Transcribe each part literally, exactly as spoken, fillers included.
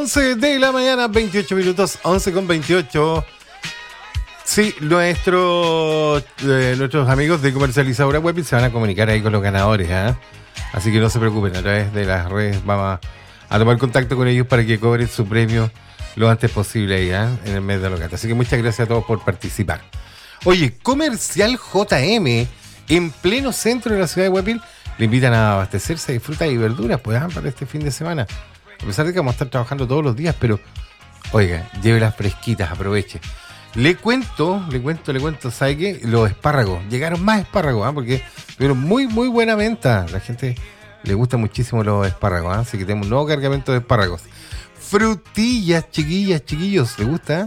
once de la mañana, veintiocho minutos, once con veintiocho. Sí, nuestro, eh, nuestros amigos de Comercializadora Web se van a comunicar ahí con los ganadores, ¿eh? Así que no se preocupen, a través de las redes vamos a, a tomar contacto con ellos para que cobren su premio lo antes posible ahí, ¿eh? En el mes de Locata. Así que muchas gracias a todos por participar. Oye, Comercial J M, en pleno centro de la ciudad de Guapil, le invitan a abastecerse de frutas y verduras, pues, ¿eh? Para este fin de semana. A pesar de que vamos a estar trabajando todos los días, pero, oiga, llévelas fresquitas, aproveche. Le cuento, le cuento, le cuento, ¿sabe qué? Los espárragos, llegaron más espárragos, ¿eh? Porque tuvieron muy, muy buena venta. La gente le gusta muchísimo los espárragos, ¿eh? Así que tenemos un nuevo cargamento de espárragos. Frutillas, chiquillas, chiquillos, ¿le gusta?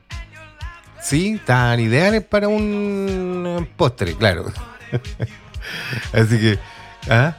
Sí, tan ideales para un postre, claro. Así que, ¿ah?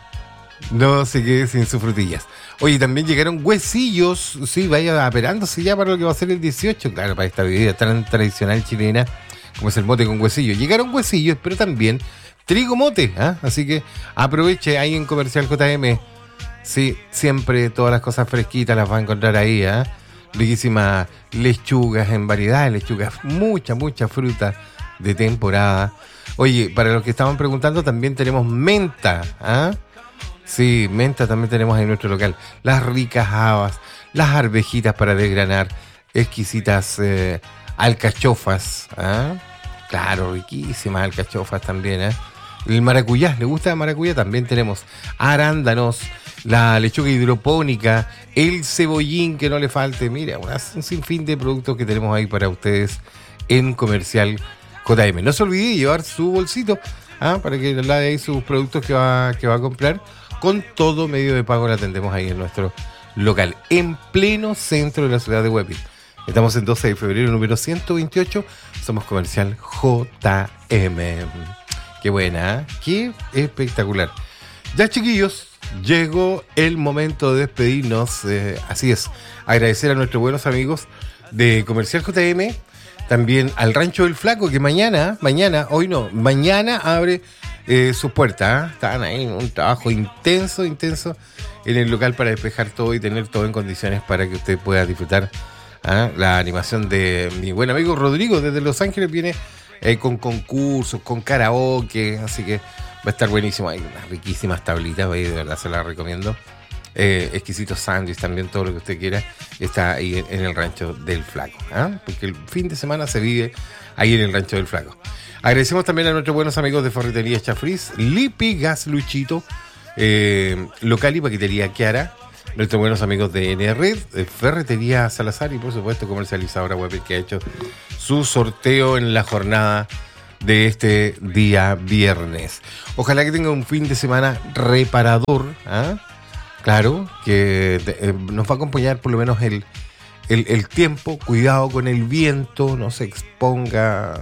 No se quede sin sus frutillas. Oye, también llegaron huesillos, sí, vaya aperándose ya para lo que va a ser el dieciocho, claro, para esta bebida tan tradicional chilena como es el mote con huesillo. Llegaron huesillos, pero también trigo mote, ¿eh? Así que aproveche ahí en Comercial J M. Sí, siempre todas las cosas fresquitas las va a encontrar ahí, ¿eh? Riquísimas lechugas en variedad, lechugas, mucha, mucha fruta de temporada. Oye, para los que estaban preguntando, también tenemos menta, ¿ah? ¿eh? Sí, menta también tenemos en nuestro local. Las ricas habas, las arvejitas para desgranar, exquisitas eh, alcachofas, ¿eh? Claro, riquísimas alcachofas también, ¿eh? El maracuyá, ¿le gusta el maracuyá? También tenemos arándanos, la lechuga hidropónica, el cebollín que no le falte. Mira, un sinfín de productos que tenemos ahí para ustedes en Comercial J M. No se olvide llevar su bolsito, ¿ah? Para que le lave ahí sus productos que va, que va a comprar. Con todo medio de pago la atendemos ahí en nuestro local, en pleno centro de la ciudad de Guapil. Estamos en doce de febrero, número ciento veintiocho. Somos Comercial J M. Qué buena, ¿eh? Qué espectacular. Ya, chiquillos, llegó el momento de despedirnos. Eh, así es, agradecer a nuestros buenos amigos de Comercial J M. También al Rancho del Flaco, que mañana, mañana, hoy no, mañana abre eh, sus puertas. ¿eh? Están ahí en un trabajo intenso, intenso en el local para despejar todo y tener todo en condiciones para que usted pueda disfrutar. ¿eh? La animación de mi buen amigo Rodrigo desde Los Ángeles viene eh, con concursos, con karaoke, así que va a estar buenísimo. Hay unas riquísimas tablitas, ahí de verdad se las recomiendo. Eh, exquisitos sándwiches, también todo lo que usted quiera está ahí en, en el Rancho del Flaco, ¿eh? Porque el fin de semana se vive ahí en el Rancho del Flaco. Agradecemos también a nuestros buenos amigos de Ferretería Chafriz, Lipi Gas Luchito, eh, Local y Paquetería Kiara, nuestros buenos amigos de N Red, eh, Ferretería Salazar y por supuesto Comercializadora Web, que ha hecho su sorteo en la jornada de este día viernes. Ojalá que tenga un fin de semana reparador, ¿eh? Claro, que eh, nos va a acompañar por lo menos el, el, el tiempo. Cuidado con el viento, no se exponga